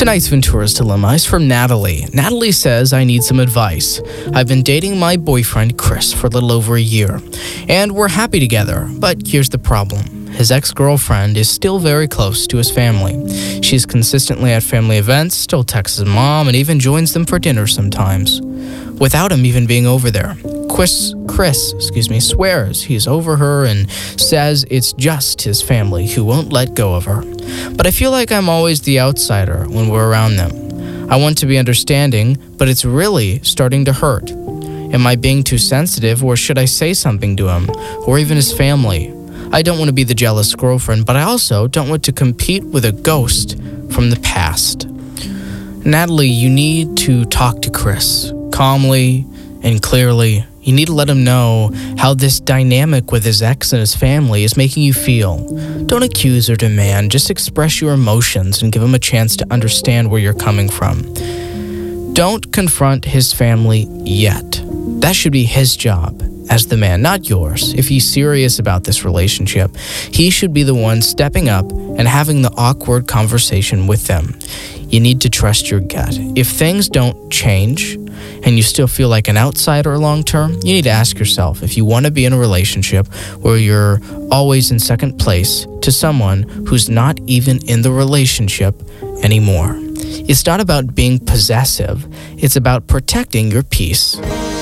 Tonight's Ventura's Dilemma is from Natalie. Natalie says, I need some advice. I've been dating my boyfriend, Chris, for a little over a year, and we're happy together, but here's the problem. His ex-girlfriend is still very close to his family. She's consistently at family events, still texts his mom, and even joins them for dinner sometimes, without him even being over there. Chris swears he's over her and says it's just his family who won't let go of her. But I feel like I'm always the outsider when we're around them. I want to be understanding, but it's really starting to hurt. Am I being too sensitive, or should I say something to him, or even his family? I don't want to be the jealous girlfriend, but I also don't want to compete with a ghost from the past. Natalie, you need to talk to Chris calmly and clearly. You need to let him know how this dynamic with his ex and his family is making you feel. Don't accuse or demand, just express your emotions and give him a chance to understand where you're coming from. Don't confront his family yet. That should be his job as the man, not yours. If he's serious about this relationship, he should be the one stepping up and having the awkward conversation with them. You need to trust your gut. If things don't change and you still feel like an outsider long term, you need to ask yourself if you want to be in a relationship where you're always in second place to someone who's not even in the relationship anymore. It's not about being possessive. It's about protecting your peace.